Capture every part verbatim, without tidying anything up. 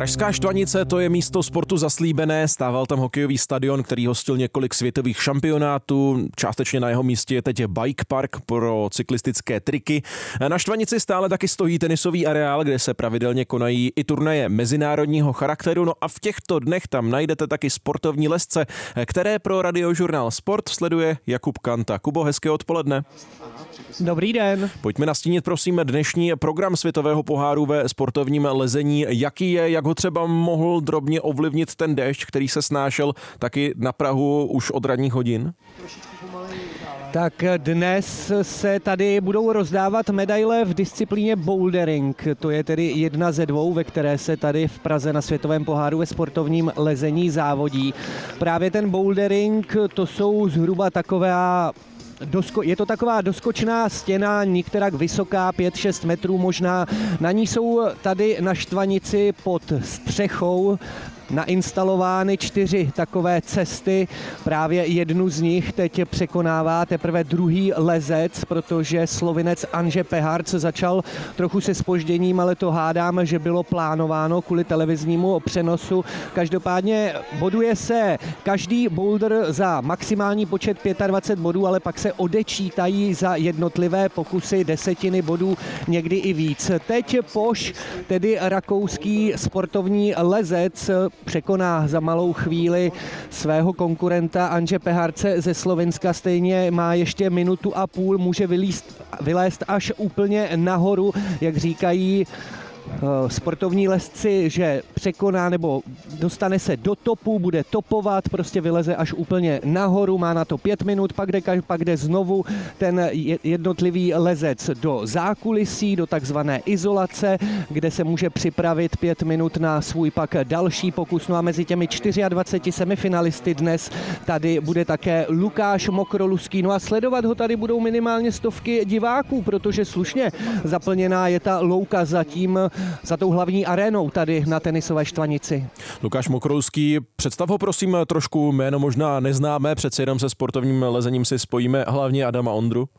Pražská Štvanice, to je místo sportu zaslíbené, stával tam hokejový stadion, který hostil několik světových šampionátů, částečně na jeho místě je teď bike park pro cyklistické triky. Na Štvanici stále taky stojí tenisový areál, kde se pravidelně konají i turnaje mezinárodního charakteru, no a v těchto dnech tam najdete taky sportovní lezce, které pro Radiožurnál Sport sleduje Jakub Kanta. Kubo, hezké odpoledne. Dobrý den. Pojďme nastínit prosím dnešní program světového poháru ve sportovním lezení. Jaký je, jak ho třeba mohl drobně ovlivnit ten déšť, který se snášel taky na Prahu už od ranních hodin? Tak dnes se tady budou rozdávat medaile v disciplíně bouldering. To je tedy jedna ze dvou, ve které se tady v Praze na světovém poháru ve sportovním lezení závodí. Právě ten bouldering, to jsou zhruba taková Dosko, je to taková doskočná stěna, některak vysoká, pět šest metrů možná. Na ní jsou tady na Štvanici pod střechou nainstalovány čtyři takové cesty. Právě jednu z nich teď překonává teprve druhý lezec, protože Slovinec Anže Peharc začal trochu se zpožděním, ale to hádám, že bylo plánováno kvůli televiznímu přenosu. Každopádně boduje se každý boulder za maximální počet dvacet pět bodů, ale pak se odečítají za jednotlivé pokusy desetiny bodů, někdy i víc. Teď Poš, tedy rakouský sportovní lezec, překoná za malou chvíli svého konkurenta Anže Peharce ze Slovinska. Stejně má ještě minutu a půl, může vylíst, vylézt až úplně nahoru, jak říkají sportovní lezci, že překoná nebo dostane se do topu, bude topovat, prostě vyleze až úplně nahoru, má na to pět minut, pak jde, pak jde znovu ten jednotlivý lezec do zákulisí, do takzvané izolace, kde se může připravit pět minut na svůj pak další pokus. No a mezi těmi dvaceti čtyřmi semifinalisty dnes tady bude také Lukáš Mokroluský. No a sledovat ho tady budou minimálně stovky diváků, protože slušně zaplněná je ta louka zatím za tou hlavní arénou tady na tenisové Štvanici. Lukáš Mokroluský, představ ho prosím trošku, jméno možná neznámé, přece jenom se sportovním lezením si spojíme hlavně Adama Ondru.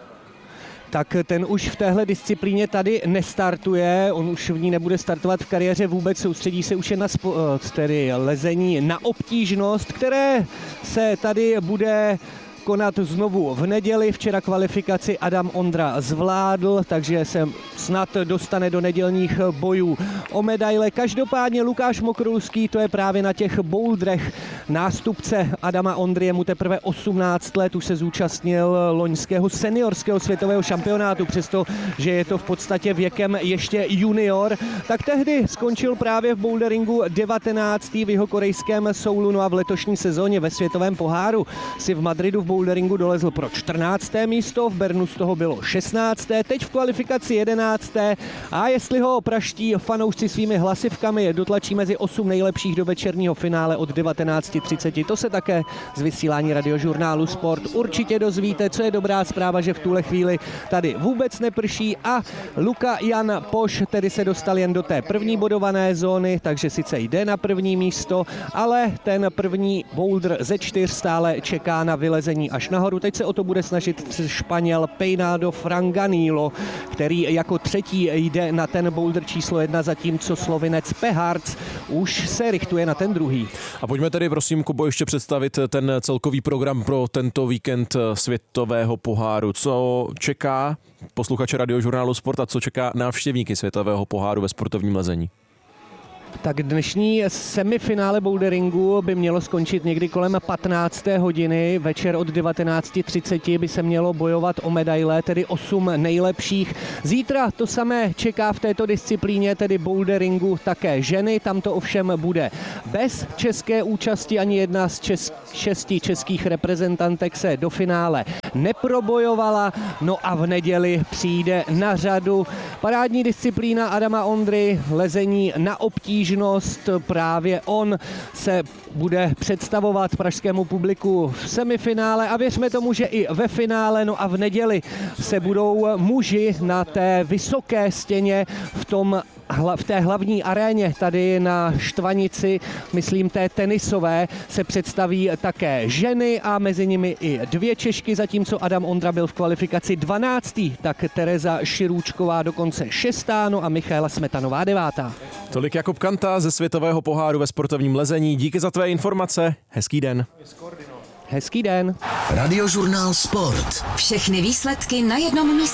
Tak ten už v téhle disciplíně tady nestartuje, on už v ní nebude startovat v kariéře vůbec, soustředí se už je na spo, tedy lezení na obtížnost, které se tady bude konat znovu v neděli. Včera kvalifikaci Adam Ondra zvládl, takže se snad dostane do nedělních bojů o medaile. Každopádně Lukáš Mokroluský, to je právě na těch boulderech nástupce Adama Ondry, je mu teprve osmnáct let, už se zúčastnil loňského seniorského světového šampionátu, přesto, že je to v podstatě věkem ještě junior, tak tehdy skončil právě v boulderingu devatenáctý v jihokorejském Soulu, no a v letošní sezóně ve světovém poháru si v Madridu v boulderingu dolezl pro čtrnácté místo, v Bernu z toho bylo šestnácté, teď v kvalifikaci jedenácté a jestli ho praští fanoušci svými hlasivkami dotlačí mezi osm nejlepších do večerního finále od devatenáct třicet, to se také z vysílání Radiožurnálu Sport určitě dozvíte. Co je dobrá zpráva, že v tuhle chvíli tady vůbec neprší a Luka Jan Poš tedy se dostal jen do té první bodované zóny, takže sice jde na první místo, ale ten první boulder ze čtyř stále čeká na vylezení až nahoru. Teď se o to bude snažit Španěl Peinado Franganilo, který jako třetí jde na ten boulder číslo jedna, zatímco Slovinec Peharc už se richtuje na ten druhý. A pojďme tedy prosím, Kubo, ještě představit ten celkový program pro tento víkend světového poháru. Co čeká posluchače Radiožurnálu Sport a co čeká návštěvníky světového poháru ve sportovním lezení? Tak dnešní semifinále boulderingu by mělo skončit někdy kolem patnácté hodiny. Večer od devatenáct třicet by se mělo bojovat o medaile, tedy osm nejlepších. Zítra to samé čeká v této disciplíně, tedy boulderingu, také ženy. Tam to ovšem bude bez české účasti. Ani jedna z čes- šesti českých reprezentantek se do finále neprobojovala. No a v neděli přijde na řadu parádní disciplína Adama Ondry, lezení na obtížnost. Právě on se bude představovat pražskému publiku v semifinále a věřme tomu, že i ve finále. No a v neděli se budou muži na té vysoké stěně v tom v té hlavní aréně tady na Štvanici, myslím té tenisové, se představí také ženy a mezi nimi i dvě Češky, zatímco Adam Ondra byl v kvalifikaci dvanáctý, tak Tereza Širůčková dokonce šestá, no a Michaela Smetanová devátá. Tolik Jakub Kanta ze světového poháru ve sportovním lezení. Díky za tvé informace. Hezký den. Hezký den. Radiožurnál Sport. Všechny výsledky na jednom místě.